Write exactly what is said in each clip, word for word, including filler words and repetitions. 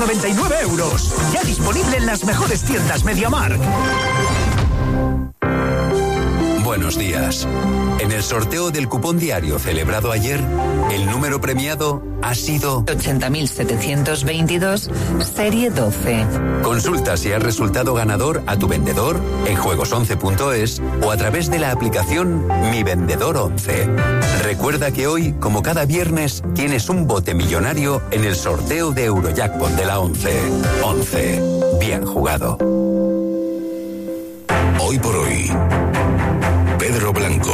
noventa y nueve euros. Ya disponible en las mejores tiendas MediaMarkt. Buenos días. En el sorteo del cupón diario celebrado ayer, el número premiado ha sido ochenta mil setecientos veintidós, serie doce. Consulta si has resultado ganador a tu vendedor en juegos once punto es o a través de la aplicación Mi Vendedor once. Recuerda que hoy, como cada viernes, tienes un bote millonario en el sorteo de Eurojackpot de la once. once. Bien jugado. Hoy por hoy, Pedro Blanco.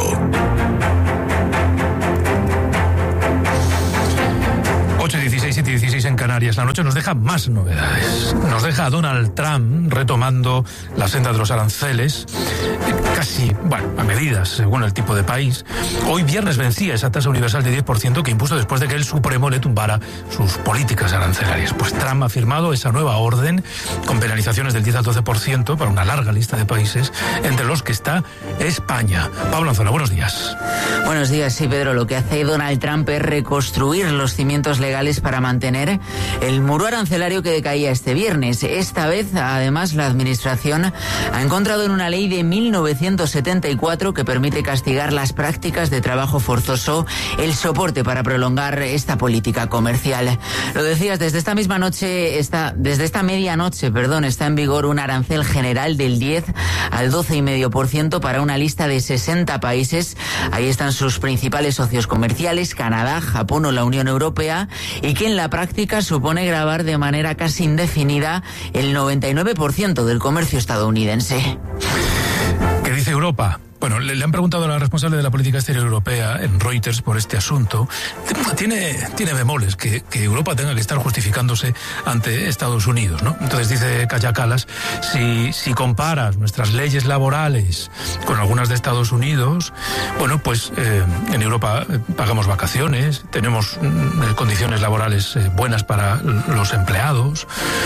ocho y dieciséis, siete y dieciséis en Canarias. La noche nos deja más novedades. Nos deja a Donald Trump retomando la senda de los aranceles, casi, bueno, a medidas según el tipo de país. Hoy viernes vencía esa tasa universal de diez por ciento que impuso después de que el Supremo le tumbara sus políticas arancelarias. Pues Trump ha firmado esa nueva orden con penalizaciones del diez al doce por ciento para una larga lista de países, entre los que está España. Pablo Anzola, buenos días. Buenos días, sí, Pedro. Lo que hace Donald Trump es reconstruir los cimientos legales para mantener el muro arancelario que decaía este viernes. Esta vez, además, la Administración ha encontrado en una ley de mil novecientos setenta y cuatro que permite castigar las prácticas de trabajo forzoso el soporte para prolongar esta política comercial. Lo decías, desde esta misma noche, está, desde esta medianoche, perdón, está en vigor un arancel general del diez al doce coma cinco por ciento para una lista de sesenta países. Ahí están sus principales socios comerciales, Canadá, Japón o la Unión Europea, y que en la práctica supone gravar de manera casi indefinida el noventa y nueve por ciento del comercio estadounidense. ¿Qué dice Europa? Bueno, le, le han preguntado a la responsable de la política exterior europea en Reuters por este asunto. Tiene, tiene bemoles que, que Europa tenga que estar justificándose ante Estados Unidos, ¿no? Entonces dice Kaja Kallas, si, si comparas nuestras leyes laborales con algunas de Estados Unidos, bueno, pues eh, en Europa pagamos vacaciones, tenemos eh, condiciones laborales eh, buenas para los empleados,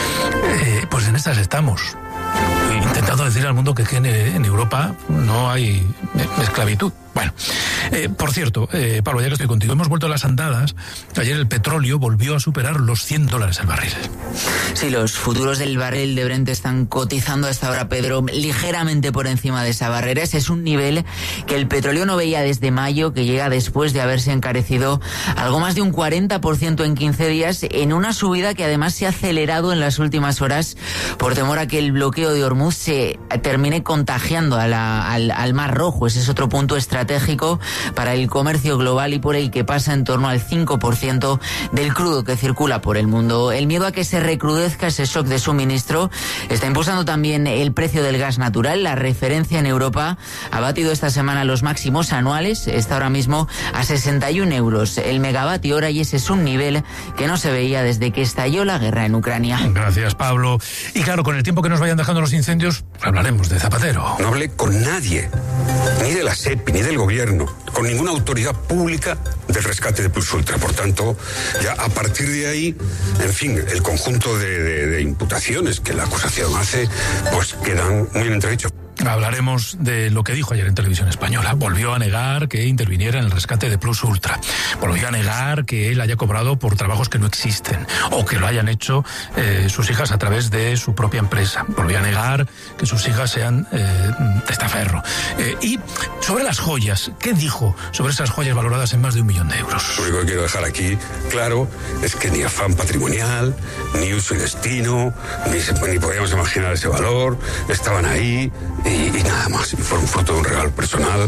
eh, pues en estas estamos. Intentando decir al mundo que en Europa no hay esclavitud. Bueno, eh, por cierto, eh, Pablo, ya que estoy contigo, hemos vuelto a las andadas. Ayer el petróleo volvió a superar los cien dólares el barril. Sí, los futuros del barril de Brent están cotizando hasta ahora, Pedro, ligeramente por encima de esa barrera. Ese es un nivel que el petróleo no veía desde mayo, que llega después de haberse encarecido algo más de un cuarenta por ciento en quince días, en una subida que además se ha acelerado en las últimas horas por temor a que el bloqueo de Hormuz se termine contagiando a la, al, al Mar Rojo. Ese es otro punto estratégico para el comercio global y por el que pasa en torno al cinco por ciento del crudo que circula por el mundo. El miedo a que se recrudezca ese shock de suministro está impulsando también el precio del gas natural. La referencia en Europa ha batido esta semana los máximos anuales, está ahora mismo a sesenta y un euros el megavatio hora, y ese es un nivel que no se veía desde que estalló la guerra en Ucrania. Gracias, Pablo. Y claro, con el tiempo que nos vayan dejando los incendios, hablaremos de Zapatero. No hablé con nadie, ni de la SEPI, ni del gobierno, con ninguna autoridad pública del rescate de Plus Ultra. Por tanto, ya a partir de ahí, en fin, el conjunto de, de, de imputaciones que la acusación hace, pues quedan muy en entredicho. Hablaremos de lo que dijo ayer en Televisión Española. Volvió a negar que interviniera en el rescate de Plus Ultra. Volvió a negar que él haya cobrado por trabajos que no existen o que lo hayan hecho eh, sus hijas a través de su propia empresa. Volvió a negar que sus hijas sean eh, testaferro. Eh, y sobre las joyas, ¿qué dijo sobre esas joyas valoradas en más de un millón de euros? Lo único que quiero dejar aquí claro es que ni afán patrimonial, ni uso y destino, ni, ni podíamos imaginar ese valor, estaban ahí. Y, y nada más, y fue un fruto de un regalo personal,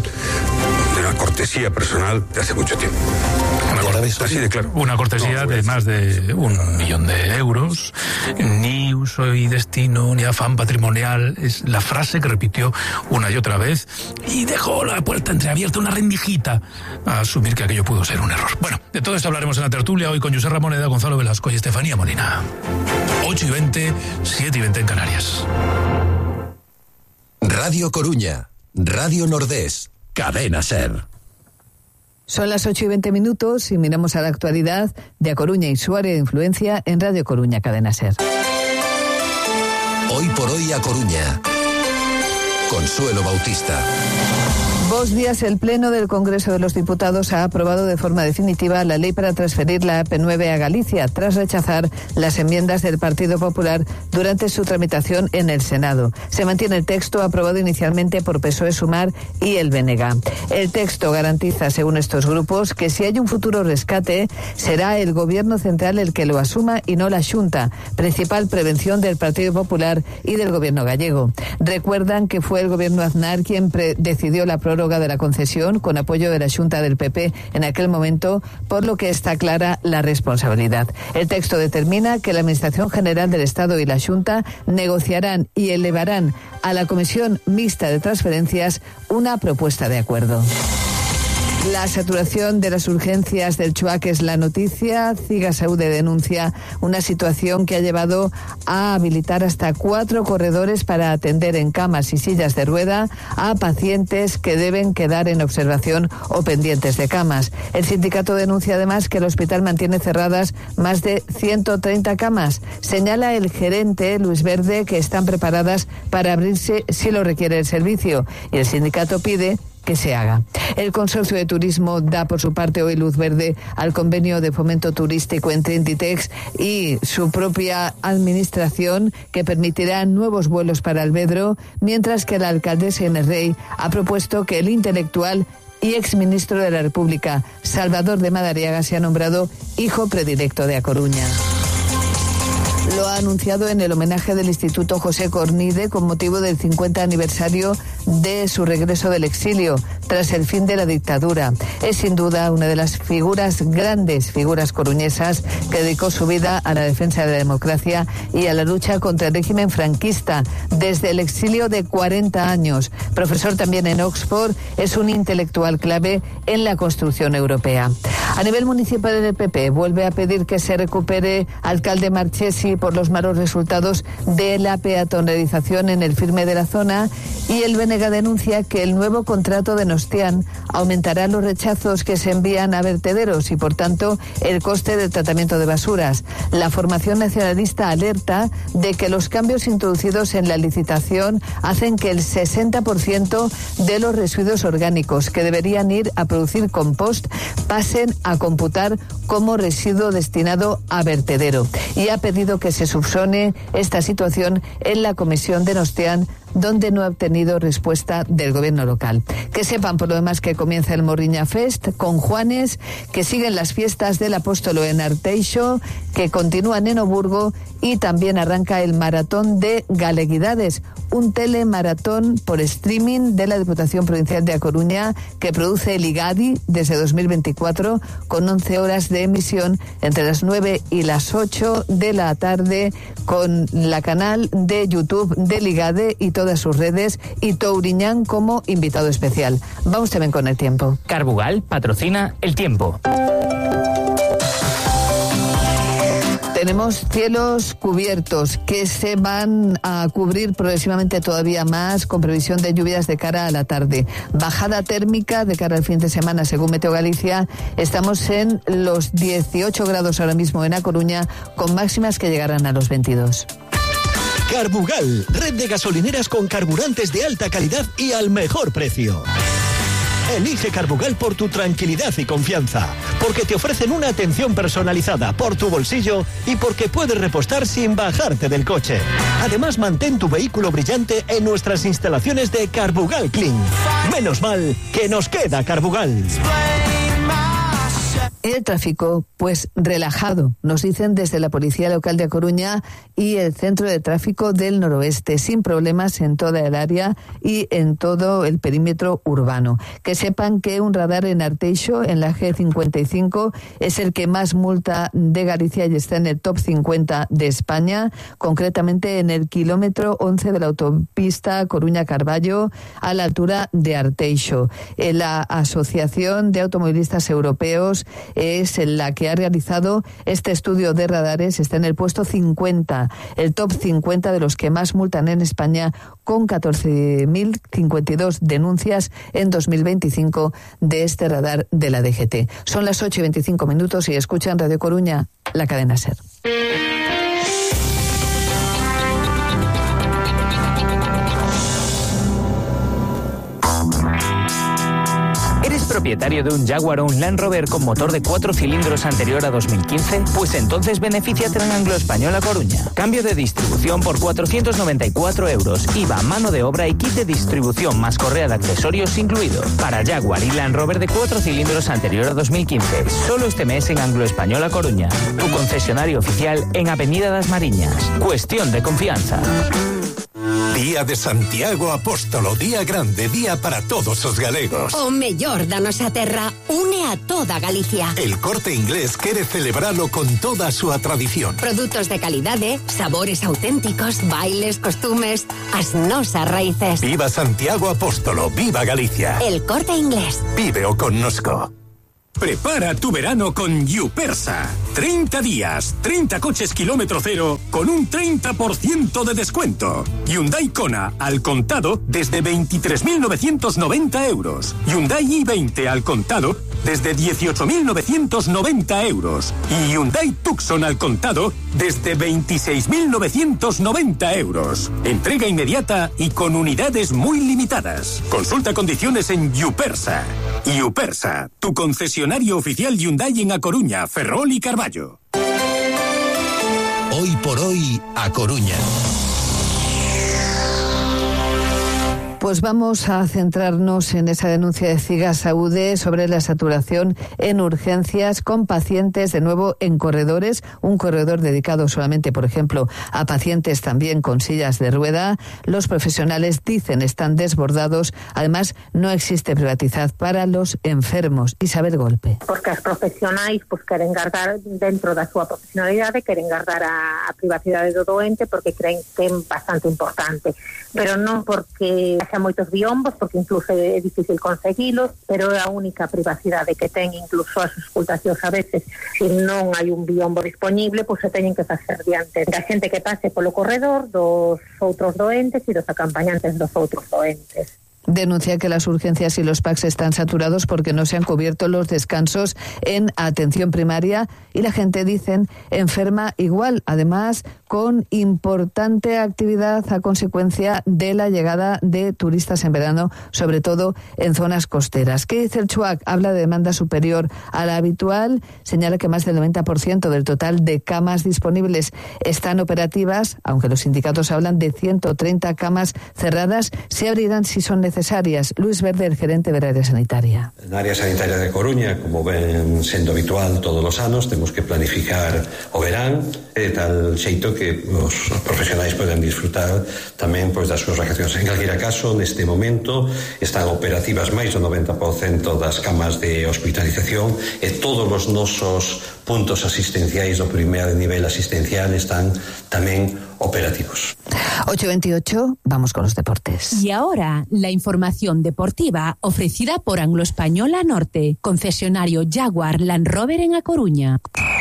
de una cortesía personal de hace mucho tiempo. Una, así de claro. Una cortesía no, de más de un millón de euros. Ni uso y destino, ni afán patrimonial. Es la frase que repitió una y otra vez y dejó la puerta entreabierta, una rendijita a asumir que aquello pudo ser un error. Bueno, de todo esto hablaremos en la tertulia hoy con José Ramoneda, Gonzalo Velasco y Estefanía Molina. ocho y veinte, siete y veinte en Canarias. Radio Coruña, Radio Nordés, Cadena SER. Son las ocho y veinte minutos y miramos a la actualidad de A Coruña y su área de influencia en Radio Coruña, Cadena SER. Hoy por hoy A Coruña. Consuelo Bautista. Vos días el Pleno del Congreso de los Diputados ha aprobado de forma definitiva la ley para transferir la A P nueve a Galicia, tras rechazar las enmiendas del Partido Popular durante su tramitación en el Senado. Se mantiene el texto aprobado inicialmente por P S O E, Sumar y el B N G. El texto garantiza, según estos grupos, que si hay un futuro rescate, será el Gobierno central el que lo asuma y no la Xunta, principal prevención del Partido Popular y del Gobierno gallego. Recuerdan que fue el Gobierno Aznar quien pre- decidió la prórroga de la concesión con apoyo de la Xunta del P P en aquel momento, por lo que está clara la responsabilidad. El texto determina que la Administración General del Estado y la Xunta negociarán y elevarán a la Comisión Mixta de Transferencias una propuesta de acuerdo. La saturación de las urgencias del Chuac es la noticia. Cigasaude denuncia una situación que ha llevado a habilitar hasta cuatro corredores para atender en camas y sillas de rueda a pacientes que deben quedar en observación o pendientes de camas. El sindicato denuncia además que el hospital mantiene cerradas más de ciento treinta camas. Señala el gerente Luis Verde que están preparadas para abrirse si lo requiere el servicio, y el sindicato pide que se haga. El Consorcio de Turismo da por su parte hoy luz verde al convenio de fomento turístico entre Inditex y su propia administración, que permitirá nuevos vuelos para Albedro, mientras que la alcaldesa Inés Rey ha propuesto que el intelectual y exministro de la República, Salvador de Madariaga, sea nombrado hijo predilecto de A Coruña. Lo ha anunciado en el homenaje del Instituto José Cornide con motivo del cincuenta aniversario de su regreso del exilio tras el fin de la dictadura. Es sin duda una de las figuras, grandes figuras coruñesas, que dedicó su vida a la defensa de la democracia y a la lucha contra el régimen franquista desde el exilio de cuarenta años. Profesor también en Oxford, es un intelectual clave en la construcción europea. A nivel municipal, el P P vuelve a pedir que se recupere alcalde Marchesi por los malos resultados de la peatonalización en el firme de la zona, y el B N G denuncia que el nuevo contrato de Nostian aumentará los rechazos que se envían a vertederos y, por tanto, el coste del tratamiento de basuras. La formación nacionalista alerta de que los cambios introducidos en la licitación hacen que el sesenta por ciento de los residuos orgánicos que deberían ir a producir compost pasen a computar como residuo destinado a vertedero, y ha pedido que se subsane esta situación en la comisión de Nostian, donde no ha obtenido respuesta del gobierno local. Que sepan, por lo demás, que comienza el Morriña Fest con Juanes, que siguen las fiestas del Apóstolo en Arteixo, que continúan en Oburgo, y también arranca el Maratón de Galeguidades, un telemaratón por streaming de la Diputación Provincial de A Coruña, que produce el IGADI desde dos mil veinticuatro, con once horas de emisión entre las nueve y las ocho de la tarde, con la canal de YouTube del IGADE y todas sus redes, y Touriñán como invitado especial. Vamos también con el tiempo. Carbugal patrocina el tiempo. Tenemos cielos cubiertos que se van a cubrir progresivamente todavía más, con previsión de lluvias de cara a la tarde. Bajada térmica de cara al fin de semana, según Meteo Galicia. Estamos en los dieciocho grados ahora mismo en A Coruña, con máximas que llegarán a los veintidós. Carbugal, red de gasolineras con carburantes de alta calidad y al mejor precio. Elige Carbugal por tu tranquilidad y confianza, porque te ofrecen una atención personalizada por tu bolsillo y porque puedes repostar sin bajarte del coche. Además, mantén tu vehículo brillante en nuestras instalaciones de Carbugal Clean. Menos mal que nos queda Carbugal. El tráfico, pues relajado, nos dicen desde la Policía Local de A Coruña y el Centro de Tráfico del Noroeste, sin problemas en toda el área y en todo el perímetro urbano. Que sepan que un radar en Arteixo, en la G cincuenta y cinco, es el que más multa de Galicia y está en el top cincuenta de España, concretamente en el kilómetro once de la autopista Coruña-Carballo, a la altura de Arteixo. La Asociación de Automovilistas Europeos es la que ha realizado este estudio de radares, está en el puesto cincuenta, el top cincuenta de los que más multan en España, con catorce mil cincuenta y dos denuncias en dos mil veinticinco de este radar de la D G T. Son las ocho y veinticinco minutos y escuchan Radio Coruña, la cadena SER. propietario de un Jaguar o un Land Rover con motor de cuatro cilindros anterior a dos mil quince? Pues entonces benefíciate en Anglo Español A Coruña. Cambio de distribución por cuatrocientos noventa y cuatro euros. I V A, mano de obra y kit de distribución más correa de accesorios incluido. Para Jaguar y Land Rover de cuatro cilindros anterior a dos mil quince. Solo este mes en Anglo Español A Coruña. Tu concesionario oficial en Avenida das Mariñas. Cuestión de confianza. Día de Santiago Apóstolo, día grande, día para todos os galegos. O mellor da nosa terra une a toda Galicia. El Corte Inglés quere celebralo con toda a súa tradición. Produtos de calidade, sabores auténticos, bailes, costumes, as nosas raíces. Viva Santiago Apóstolo, viva Galicia. El Corte Inglés. Víveo connosco. Prepara tu verano con Yupersa. treinta días, treinta coches kilómetro cero con un treinta por ciento de descuento. Hyundai Kona al contado desde veintitrés mil novecientos noventa euros. Hyundai i veinte al contado desde dieciocho mil novecientos noventa euros. Y Hyundai Tucson al contado desde veintiséis mil novecientos noventa euros. Entrega inmediata y con unidades muy limitadas. Consulta condiciones en Yupersa. Yupersa, tu concesionario oficial Hyundai en A Coruña, Ferrol y Carballo. Hoy por hoy, A Coruña. Pues vamos a centrarnos en esa denuncia de Cigasaude sobre la saturación en urgencias con pacientes de nuevo en corredores, un corredor dedicado solamente, por ejemplo, a pacientes también con sillas de rueda. Los profesionales dicen están desbordados. Además, no existe privacidad para los enfermos. Isabel Golpe. Porque as profesionais pues, queren guardar dentro da súa profesionalidade, queren guardar a, a privacidade do doente porque creen que é bastante importante. Pero non porque xa moitos biombos, porque incluso é difícil conseguilos, pero é a única privacidade que ten, incluso as auscultacións a veces, se non hai un biombo disponible, pois se teñen que facer diante da xente que pase polo corredor, dos outros doentes e dos acompañantes dos outros doentes. Denuncia que las urgencias y los P A Cs están saturados porque no se han cubierto los descansos en atención primaria y la gente, dicen, enferma igual, además con importante actividad a consecuencia de la llegada de turistas en verano, sobre todo en zonas costeras. ¿Qué dice el CHUAC? Habla de demanda superior a la habitual, señala que más del noventa por ciento del total de camas disponibles están operativas, aunque los sindicatos hablan de ciento treinta camas cerradas, se abrirán si son necesarias. necesarias. Luis Verde, el gerente del área sanitaria. En área sanitaria de Coruña, como ven sendo habitual todos os anos, temos que planificar o verán de tal xeito que os profesionais poden disfrutar tamén pois das súas vacacións. En calquera caso, neste momento están operativas máis do noventa por ciento das camas de hospitalización e todos os nosos puntos asistenciais do primer nivel asistencial están tamén operativos. ocho veintiocho, vamos con los deportes. Y ahora, la información deportiva ofrecida por Anglo Español A Norte, concesionario Jaguar Land Rover en A Coruña.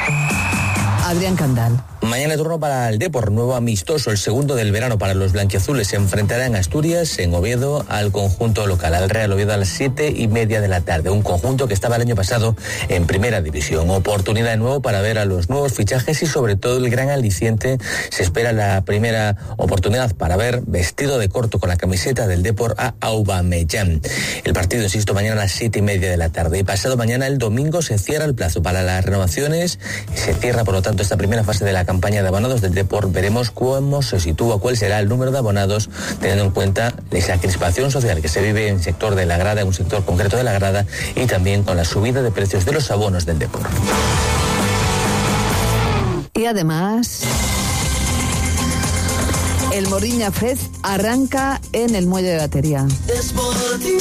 Adrián Candal. Mañana turno para el Depor, nuevo amistoso, el segundo del verano para los blanquiazules. Se enfrentará en Asturias, en Oviedo, al conjunto local, al Real Oviedo a las siete y media de la tarde. Un conjunto que estaba el año pasado en primera división. Oportunidad de nuevo para ver a los nuevos fichajes y sobre todo el gran aliciente. Se espera la primera oportunidad para ver vestido de corto con la camiseta del Depor a Aubameyang. El partido, insisto, mañana a las siete y media de la tarde. Y pasado mañana, el domingo, se cierra el plazo para las renovaciones y se cierra, por lo tanto, esta primera fase de la campaña de abonados del Depor. Veremos cómo se sitúa, cuál será el número de abonados, teniendo en cuenta esa crispación social que se vive en el sector de la grada, en un sector concreto de la grada, y también con la subida de precios de los abonos del Depor. Y además, el Moriña Fest arranca en el muelle de Batería. Es por ti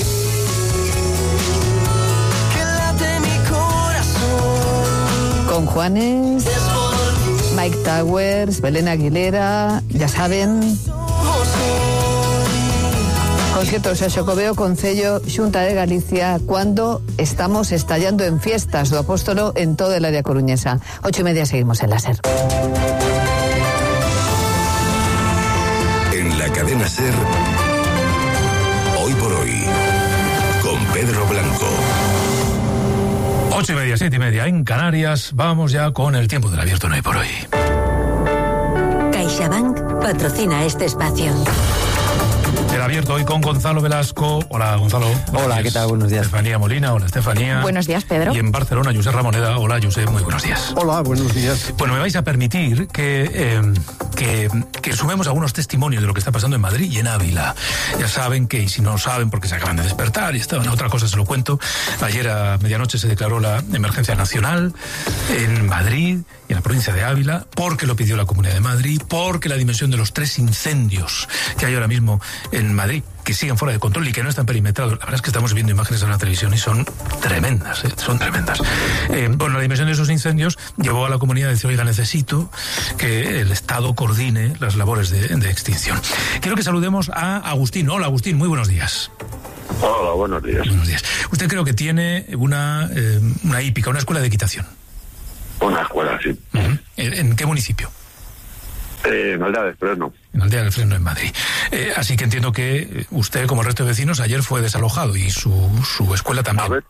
que late mi corazón. Con Juanes, Mike Towers, Belén Aguilera, ya saben. Conciertos a Xocobeo Concello Xunta de Galicia, cuando estamos estallando en fiestas do Apóstolo en todo el área coruñesa. Ocho y media seguimos en la SER. En la cadena SER, hoy por hoy, con Pedro Blanco. Ocho y media, siete y media en Canarias. Vamos ya con el tiempo del abierto no hay por hoy. CaixaBank patrocina este espacio. El abierto hoy con Gonzalo Velasco. Hola, Gonzalo. Hola, días. ¿Qué tal? Buenos días. Estefanía Molina. Hola, Estefanía. Buenos días, Pedro. Y en Barcelona, Josep Ramoneda. Hola, Josep. Muy buenos días. Hola, buenos días. Bueno, me vais a permitir que, eh, que, que sumemos algunos testimonios de lo que está pasando en Madrid y en Ávila. Ya saben que, y si no lo saben, porque se acaban de despertar y estaban a otra cosa, se lo cuento. Ayer a medianoche se declaró la emergencia nacional en Madrid y en la provincia de Ávila, porque lo pidió la Comunidad de Madrid, porque la dimensión de los tres incendios que hay ahora mismo en Madrid, que siguen fuera de control y que no están perimetrados. La verdad es que estamos viendo imágenes en la televisión y son tremendas, ¿eh? son tremendas. Eh, bueno, la dimensión de esos incendios llevó a la comunidad a decir, oiga, necesito que el Estado coordine las labores de, de extinción. Quiero que saludemos a Agustín. Hola, Agustín, muy buenos días. Hola, buenos días. Buenos días. Usted creo que tiene una, eh, una hípica, una escuela de equitación. Una escuela, sí. Uh-huh. ¿En, ¿En qué municipio? Eh, en Aldea del Freno. En Aldea del Freno, en Madrid. Eh, así que entiendo que usted, como el resto de vecinos, ayer fue desalojado y su, su escuela también. A ver,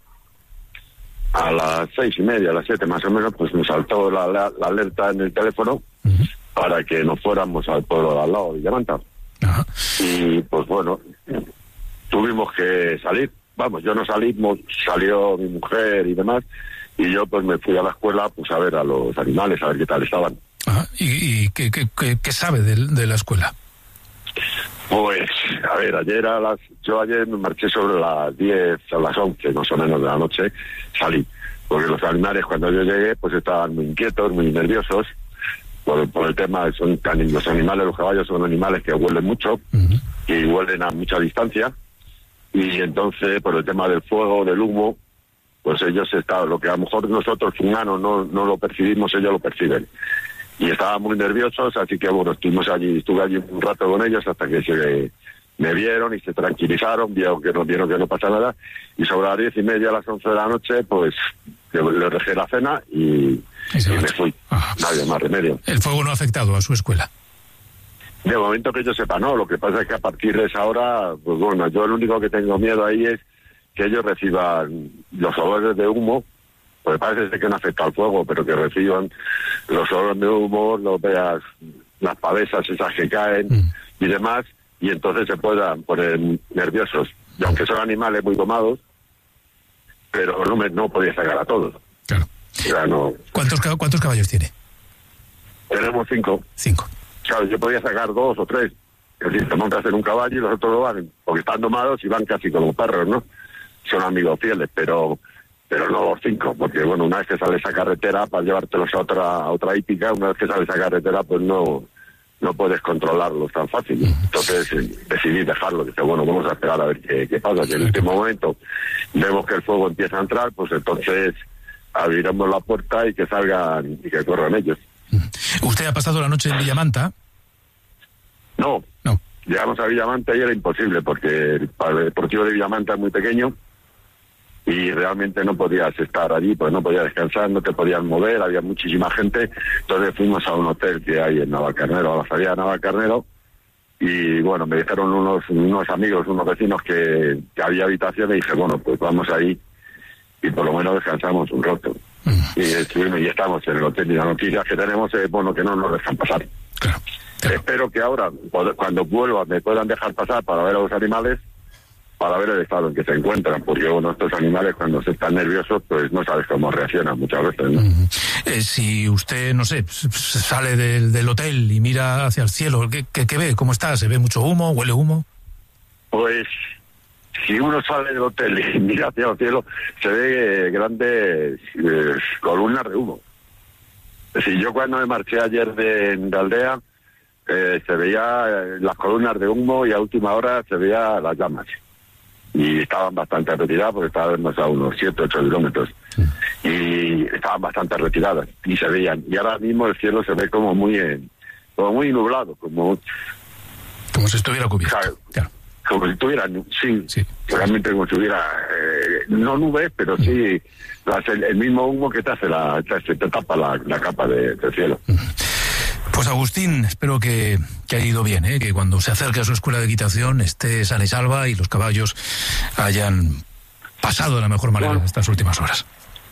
a las seis y media, a las siete más o menos, pues me saltó la, la, la alerta en el teléfono uh-huh. para que nos fuéramos al pueblo de al lado de Villamanta. Uh-huh. Y pues bueno, tuvimos que salir. Vamos, yo no salí, salió mi mujer y demás, y yo pues me fui a la escuela pues a ver a los animales, a ver qué tal estaban. Ah, ¿Y, y qué, qué, qué, qué sabe de, de la escuela? Pues, a ver, ayer a las... Yo ayer me marché sobre las diez, a las once más o menos de la noche, salí. Porque los animales cuando yo llegué pues estaban muy inquietos, muy nerviosos, por, por el tema, son los animales, los caballos son animales que huelen mucho, uh-huh. y huelen a mucha distancia, y entonces por el tema del fuego, del humo, pues ellos estaban, lo que a lo mejor nosotros humanos no, no lo percibimos, ellos lo perciben. Y estaban muy nerviosos, así que bueno, estuvimos allí, estuve allí un rato con ellos hasta que se me vieron y se tranquilizaron, vieron que no, vieron que no pasa nada, y sobre las diez y media a las once de la noche, pues les dejé la cena y, y, y me fui. Ajá. No había más remedio. ¿El fuego no ha afectado a su escuela? De momento que yo sepa, no. Lo que pasa es que a partir de esa hora, pues bueno, yo lo único que tengo miedo ahí es que ellos reciban los olores de humo. Pues parece que no afecta al fuego, pero que reciban los olores de humo, los veas, las pavesas esas que caen mm. y demás, y entonces se puedan poner nerviosos. Y aunque son animales muy domados, pero no me no podía sacar a todos. Claro. O sea, no. ¿Cuántos, ¿Cuántos caballos tiene? Tenemos cinco. Cinco. Claro, yo podía sacar dos o tres. Es decir, te montas en un caballo y los otros lo van, porque están domados y van casi como perros, ¿no? Son amigos fieles, pero... pero no los cinco, porque bueno, una vez que sales a carretera para llevártelos a otra a otra hípica, una vez que sales a carretera pues no no puedes controlarlos tan fácil. Entonces eh, decidí dejarlo, dije bueno, vamos a esperar a ver qué, qué pasa, que en el último momento vemos que el fuego empieza a entrar, pues entonces abriremos la puerta y que salgan y que corran ellos. ¿Usted ha pasado la noche en Villamanta? No, no. Llegamos a Villamanta y era imposible, porque el, el deportivo de Villamanta es muy pequeño, y realmente no podías estar allí, pues no podías descansar, no te podías mover, había muchísima gente. Entonces fuimos a un hotel que hay en Navalcarnero, a la salida de Navalcarnero, y bueno, me dijeron unos unos amigos, unos vecinos que, que había habitaciones, y dije, bueno, pues vamos ahí y por lo menos descansamos un rato. Mm. Y estuvimos y estamos en el hotel, y la noticia que tenemos es, bueno, que no nos dejan pasar. Claro. Claro. Espero que ahora, cuando vuelva, me puedan dejar pasar para ver a los animales, para ver el estado en que se encuentran, porque bueno, estos animales cuando se están nerviosos, pues no sabes cómo reaccionan muchas veces, ¿no? Uh-huh. Eh, si usted, no sé, sale del, del hotel y mira hacia el cielo, ¿qué, qué, qué ve? ¿Cómo está? ¿Se ve mucho humo? ¿Huele humo? Pues, si uno sale del hotel y mira hacia el cielo, se ve eh, grandes eh, columnas de humo. Es decir, yo cuando me marché ayer de, de Aldea, eh, se veía eh, las columnas de humo, y a última hora se veía las llamas. Y estaban bastante retiradas, porque estábamos a unos siete, ocho kilómetros. Sí. Y estaban bastante retiradas, y se veían. Y ahora mismo el cielo se ve como muy eh, como muy nublado, como... Como si estuviera cubierto. O sea, claro. Como si estuviera, sí, sí, realmente como si hubiera, eh, no nubes, pero sí, las, el, el mismo humo que te hace la, te, te tapa la, la capa de, del cielo. Pues Agustín, espero que, que haya ido bien, ¿eh? Que cuando se acerque a su escuela de equitación esté sana y salva y los caballos hayan pasado de la mejor manera en estas últimas horas.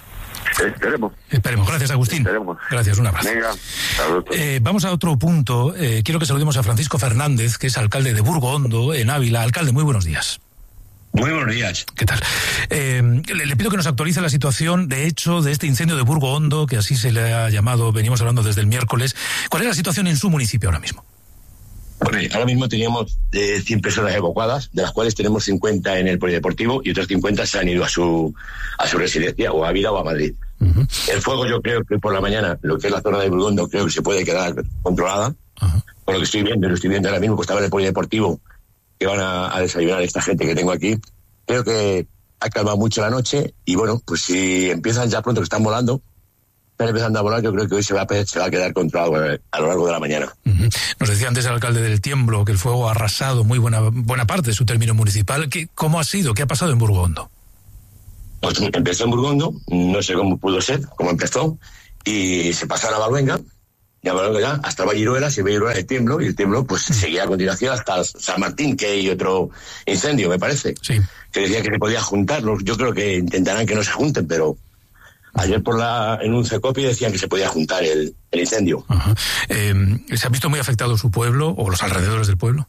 Esperemos. Esperemos. Gracias, Agustín. Esperemos. Gracias, un abrazo. Venga, saludos. Eh, vamos a otro punto. Eh, quiero que saludemos a Francisco Fernández, que es alcalde de Burgo Hondo, en Ávila. Alcalde, muy buenos días. Muy buenos días. ¿Qué tal? Eh, le, le pido que nos actualice la situación, de hecho, de este incendio de Burgo Hondo, que así se le ha llamado, venimos hablando desde el miércoles. ¿Cuál es la situación en su municipio ahora mismo? Bueno, ahora mismo teníamos eh, cien personas evacuadas, de las cuales tenemos cincuenta en el polideportivo y otras cincuenta se han ido a su a su residencia, o a Ávila o a Madrid. Uh-huh. El fuego, yo creo que por la mañana, lo que es la zona de Burgo Hondo, creo que se puede quedar controlada. Uh-huh. Por lo que estoy viendo, lo estoy viendo ahora mismo, que estaba en el polideportivo, que van a, a desayunar esta gente que tengo aquí. Creo que ha calmado mucho la noche y bueno, pues si empiezan ya pronto, que están volando, están empezando a volar, yo creo que hoy se va a, se va a quedar controlado a lo largo de la mañana. Uh-huh. Nos decía antes el alcalde del Tiemblo que el fuego ha arrasado muy buena buena parte de su término municipal. ¿Qué, ¿Cómo ha sido? ¿Qué ha pasado en Burgo Hondo? Pues empezó en Burgo Hondo, no sé cómo pudo ser, cómo empezó, y se pasó a la Baluenga, y a Baluenga ya hasta Valliruelas, y Valliruelas el Tiemblo, y el Tiemblo pues uh-huh. seguía a continuación hasta San Martín, que hay otro incendio, me parece. Sí. Que decía que se podía juntarlos. Yo creo que intentarán que no se junten, pero ayer por la en un CECOPI decían que se podía juntar el, el incendio. Uh-huh. Eh, ¿Se ha visto muy afectado su pueblo o los alrededores del pueblo?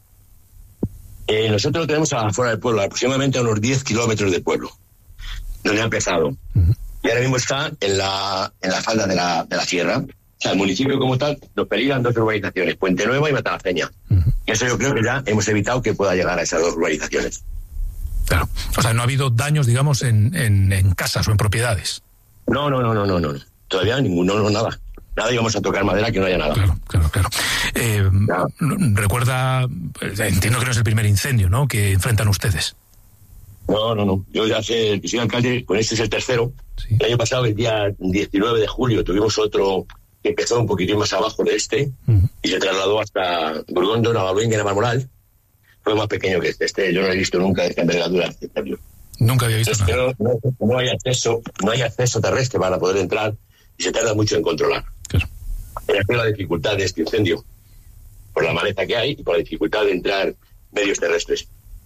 Eh, nosotros lo tenemos afuera del pueblo, aproximadamente a unos diez kilómetros del pueblo, donde ha empezado. Uh-huh. Y ahora mismo está en la en la falda de la, de la sierra. O sea, el municipio como tal nos peligran dos urbanizaciones, Puente Nueva y Matalaceña. Uh-huh. Y eso yo creo que ya hemos evitado que pueda llegar a esas dos urbanizaciones. Claro. O sea, no ha habido daños, digamos, en, en, en casas o en propiedades. No, no, no, no, no, no. Todavía ninguno, no, nada. Nada, íbamos a tocar madera, que no haya nada. Claro, claro, claro. Eh, recuerda, entiendo que no es el primer incendio, ¿no?, que enfrentan ustedes. No, no, no. Yo ya sé que soy alcalde, con este es el tercero. Sí. El año pasado, el día diecinueve de julio, tuvimos otro que empezó un poquitín más abajo de este, uh-huh. y se trasladó hasta Burgo Hondo, Navaluenga y Navalmoral. Fue más pequeño que este. Este yo no he visto nunca de esta envergadura. Nunca había visto este, nada. No, no, no hay acceso, no hay acceso terrestre para poder entrar y se tarda mucho en controlar. Claro. Esa es la dificultad de este incendio, por la maleza que hay y por la dificultad de entrar medios terrestres.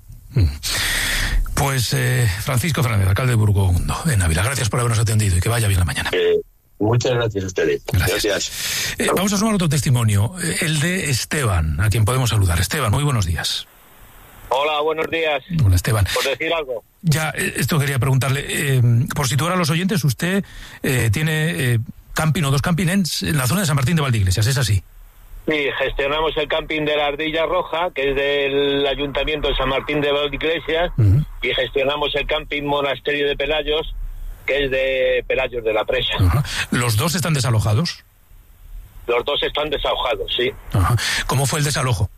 Pues eh, Francisco Fernández, alcalde de Burgo Hondo, en Ávila, gracias por habernos atendido y que vaya bien la mañana. Eh, muchas gracias a ustedes. Gracias. gracias. Eh, vamos a sumar otro testimonio, el de Esteban, a quien podemos saludar. Esteban, muy buenos días. Hola, buenos días. Hola, Esteban. Por decir algo. Ya, esto quería preguntarle. Eh, por situar a los oyentes, usted eh, tiene eh, camping o dos camping en la zona de San Martín de Valdeiglesias, ¿es así? Sí, gestionamos el camping de la Ardilla Roja, que es del Ayuntamiento de San Martín de Valdeiglesias, uh-huh. y gestionamos el camping Monasterio de Pelayos, que es de Pelayos de la Presa. Uh-huh. ¿Los dos están desalojados? Los dos están desalojados, sí. Uh-huh. ¿Cómo fue el desalojo?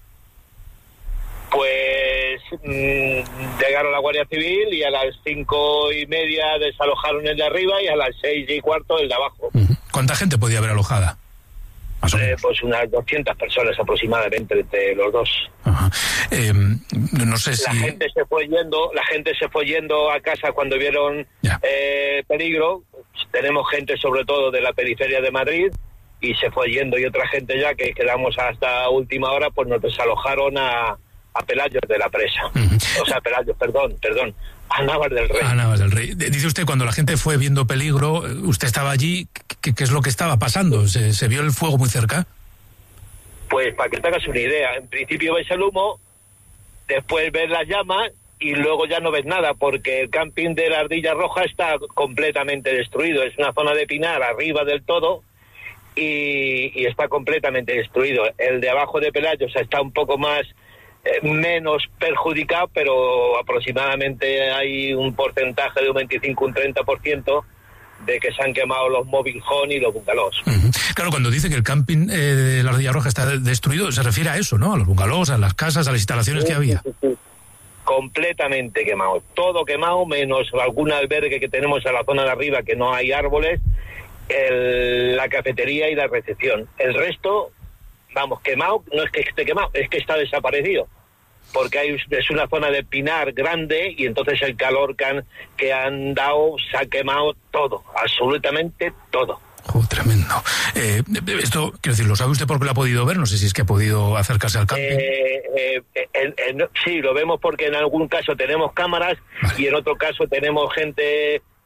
Pues mmm, llegaron la Guardia Civil y a las cinco y media desalojaron el de arriba y a las seis y cuarto el de abajo. Uh-huh. ¿Cuánta gente podía haber alojada? Más o menos. Eh, pues unas doscientas personas aproximadamente entre los dos. Uh-huh. Eh, no sé si... La gente se fue yendo, la gente se fue yendo a casa cuando vieron eh, peligro. Tenemos gente sobre todo de la periferia de Madrid y se fue yendo, y otra gente ya que quedamos hasta última hora, pues nos desalojaron a a Pelayos de la Presa. Uh-huh. O sea, Pelayos, perdón, perdón, a Navas del Rey. A Navas del Rey. Dice usted, cuando la gente fue viendo peligro, usted estaba allí, ¿qué, qué es lo que estaba pasando? ¿Se, ¿Se vio el fuego muy cerca? Pues para que te hagas una idea, en principio ves el humo, después ves las llamas y luego ya no ves nada, porque el camping de la Ardilla Roja está completamente destruido. Es una zona de pinar arriba del todo y, y está completamente destruido. El de abajo de Pelayos está un poco más... menos perjudicado, pero aproximadamente hay un porcentaje de un veinticinco, un treinta por ciento de que se han quemado los mobile home y los bungalows. Uh-huh. Claro, cuando dice que el camping eh, de la Ardilla Roja está destruido, se refiere a eso, ¿no? A los bungalows, a las casas, a las instalaciones sí, que había. Sí, sí. Completamente quemado. Todo quemado, menos algún albergue que tenemos en la zona de arriba que no hay árboles, el, la cafetería y la recepción. El resto... Vamos, quemado, no es que esté quemado, es que está desaparecido. Porque hay, es una zona de pinar grande y entonces el calor que han, que han dado se ha quemado todo, absolutamente todo. Oh, tremendo. Eh, esto, quiero decir, ¿lo sabe usted porque lo ha podido ver? No sé si es que ha podido acercarse al camping. Eh, eh, en, en, sí, lo vemos porque en algún caso tenemos cámaras, vale. Y en otro caso tenemos gente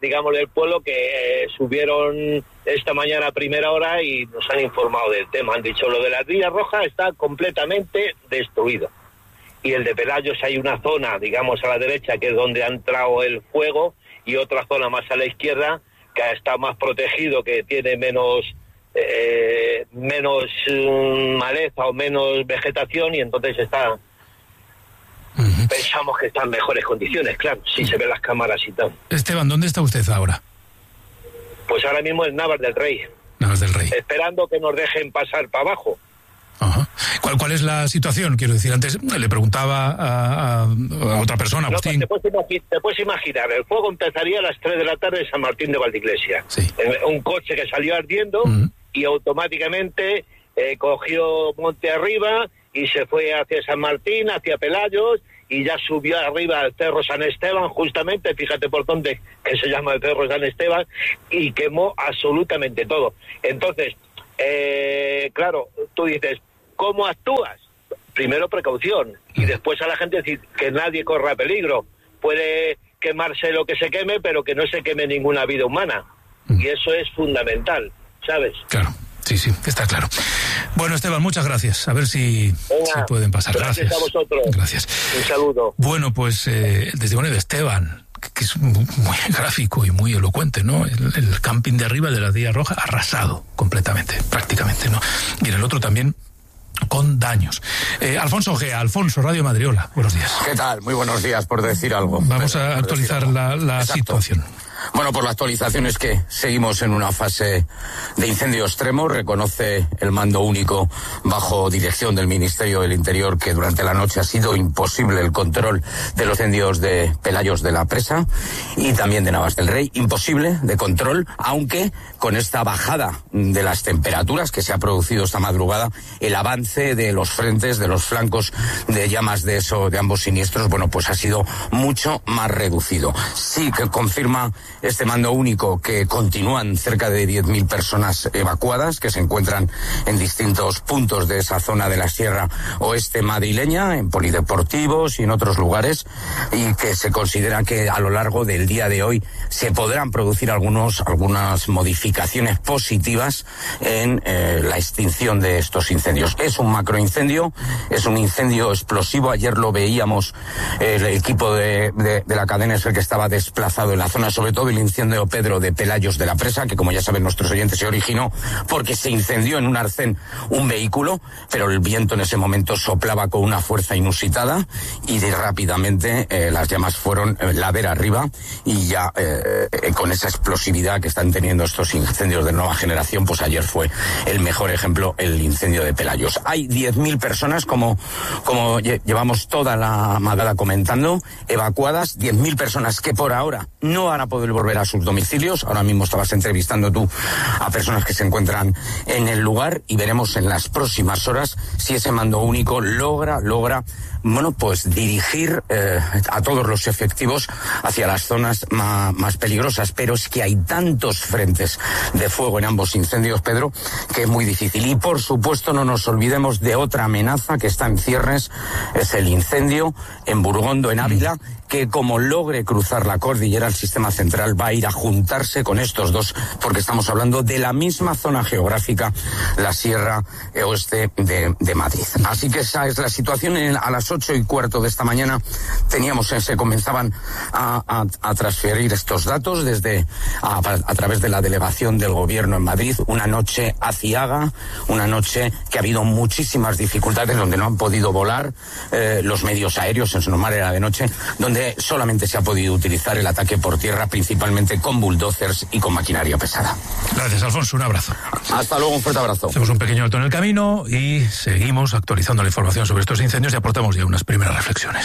digamos, del pueblo que eh, subieron esta mañana a primera hora y nos han informado del tema. Han dicho, lo de la Ardilla Roja está completamente destruido. Y el de Pelayos hay una zona, digamos, a la derecha, que es donde ha entrado el fuego, y otra zona más a la izquierda, que está más protegido, que tiene menos eh, menos um, maleza o menos vegetación, y entonces está... Uh-huh. Pensamos que está en mejores condiciones, claro, si se ven las cámaras y tal. Esteban, ¿dónde está usted ahora? Pues ahora mismo en Navas del Rey. Navas del Rey. Esperando que nos dejen pasar para abajo. Ajá. ¿Cuál, ¿Cuál es la situación? Quiero decir, antes le preguntaba a, a, a otra persona, Agustín. No, pues te, puedes te puedes imaginar, el fuego empezaría a las tres de la tarde en San Martín de Valdiglesia. Sí. Un coche que salió ardiendo uh-huh. y automáticamente eh, cogió monte arriba y se fue hacia San Martín, hacia Pelayos, y ya subió arriba al Cerro San Esteban, justamente, fíjate por dónde, que se llama el Cerro San Esteban, y quemó absolutamente todo. Entonces, eh, claro, tú dices, ¿cómo actúas? Primero precaución, y después a la gente decir que nadie corra peligro. Puede quemarse lo que se queme, pero que no se queme ninguna vida humana. Y eso es fundamental, ¿sabes? Claro. Sí, sí, está claro. Bueno, Esteban, muchas gracias. A ver si, si pueden pasar. Gracias. Gracias a vosotros. Gracias. Un saludo. Bueno, pues eh, el testimonio de Esteban, que es muy, muy gráfico y muy elocuente, ¿no? El, el camping de arriba de la Ardilla Roja arrasado completamente, prácticamente, ¿no? Y en el otro también con daños. Eh, Alfonso Gea, Alfonso, Radio Madriola, buenos días. ¿Qué tal? Muy buenos días, por decir algo. Vamos Pero, a actualizar la, la situación. Bueno, pues la actualización es que seguimos en una fase de incendio extremo. Reconoce el mando único bajo dirección del Ministerio del Interior que durante la noche ha sido imposible el control de los incendios de Pelayos de la Presa y también de Navas del Rey. Imposible de control, aunque con esta bajada de las temperaturas que se ha producido esta madrugada, el avance de los frentes, de los flancos de llamas de eso, de ambos siniestros, bueno, pues ha sido mucho más reducido. Sí que confirma este mando único que continúan cerca de diez mil personas evacuadas que se encuentran en distintos puntos de esa zona de la Sierra Oeste madrileña, en polideportivos y en otros lugares, y que se considera que a lo largo del día de hoy se podrán producir algunos algunas modificaciones positivas en eh, la extinción de estos incendios. Es un macroincendio, es un incendio explosivo. Ayer lo veíamos, eh, el equipo de, de, de la cadena es el que estaba desplazado en la zona, sobre todo el incendio Pedro de Pelayos de la Presa, que como ya saben nuestros oyentes se originó porque se incendió en un arcén un vehículo, pero el viento en ese momento soplaba con una fuerza inusitada y de, rápidamente eh, las llamas fueron eh, ladera arriba, y ya eh, eh, con esa explosividad que están teniendo estos incendios de nueva generación, pues ayer fue el mejor ejemplo el incendio de Pelayos. Hay diez mil personas, como, como llevamos toda la madrugada comentando, evacuadas, diez mil personas que por ahora no van a poder volver a sus domicilios. Ahora mismo estabas entrevistando tú a personas que se encuentran en el lugar, y veremos en las próximas horas si ese mando único logra, logra, bueno, pues dirigir eh, a todos los efectivos hacia las zonas más, más peligrosas. Pero es que hay tantos frentes de fuego en ambos incendios, Pedro, que es muy difícil. Y por supuesto no nos olvidemos de otra amenaza que está en ciernes, es el incendio en Burgondo, en Ávila, que como logre cruzar la cordillera, el sistema central va a ir a juntarse con estos dos, porque estamos hablando de la misma zona geográfica, la Sierra Oeste de, de Madrid. Así que esa es la situación. En, a las ocho y cuarto de esta mañana teníamos, se comenzaban a, a, a transferir estos datos desde a, a través de la delegación del gobierno en Madrid. Una noche aciaga, una noche que ha habido muchísimas dificultades, donde no han podido volar eh, los medios aéreos, en su normal era de noche, donde solamente se ha podido utilizar el ataque por tierra, principalmente con bulldozers y con maquinaria pesada. Gracias, Alfonso, un abrazo. Hasta luego, un fuerte abrazo. Hacemos un pequeño alto en el camino y seguimos actualizando la información sobre estos incendios y aportamos ya unas primeras reflexiones.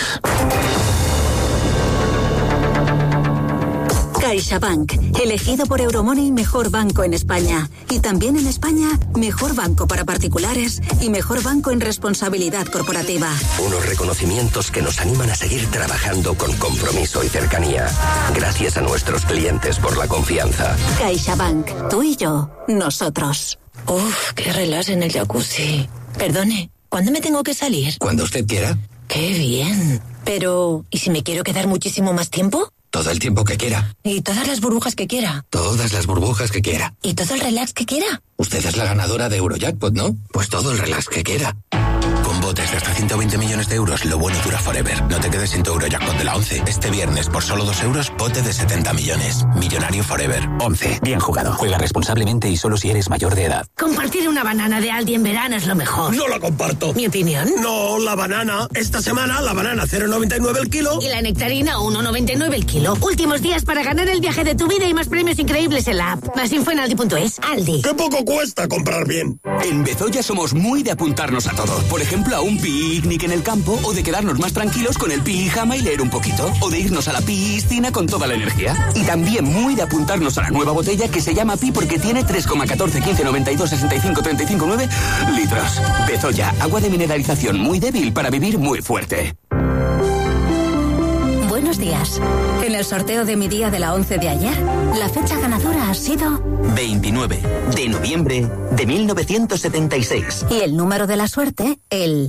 CaixaBank, elegido por Euromoney mejor banco en España. Y también en España, mejor banco para particulares y mejor banco en responsabilidad corporativa. Unos reconocimientos que nos animan a seguir trabajando con compromiso y cercanía. Gracias a nuestros clientes por la confianza. CaixaBank, tú y yo, nosotros. Uf, qué relax en el jacuzzi. Perdone, ¿cuándo me tengo que salir? Cuando usted quiera. Qué bien. Pero, ¿y si me quiero quedar muchísimo más tiempo? Todo el tiempo que quiera. Y todas las burbujas que quiera. Todas las burbujas que quiera. Y todo el relax que quiera. Usted es la ganadora de Eurojackpot, ¿no? Pues todo el relax que quiera. Con botes de hasta ciento veinte millones de euros, lo bueno dura forever. No te quedes sin tu Eurojackpot de la once. Este viernes, por solo dos euros, bote de setenta millones. Millonario forever. once. Bien jugado. Juega responsablemente y solo si eres mayor de edad. Compartir una banana de Aldi en verano es lo mejor. No la comparto. ¿Mi opinión? No, la banana. Esta semana, la banana cero noventa y nueve el kilo. Y la nectarina uno noventa y nueve el kilo. Últimos días para ganar el viaje de tu vida y más premios increíbles en la app. Más info en aldi punto es. Aldi. ¡Qué poco cuesta comprar bien! En Bezoya somos muy de apuntarnos a todo. Por ejemplo, a un picnic en el campo, o de quedarnos más tranquilos con el pijama y leer un poquito, o de irnos a la piscina con toda la energía. Y también muy de apuntarnos a la nueva botella que se llama Pi porque tiene tres coma catorce, quince, noventa y dos, sesenta y cinco, treinta y cinco, nueve litros. Bezoya, agua de mineralización muy débil para vivir muy fuerte. Buenos días. En el sorteo de mi día de la once de ayer, la fecha ganadora ha sido veintinueve de noviembre de mil novecientos setenta y seis. Y el número de la suerte, el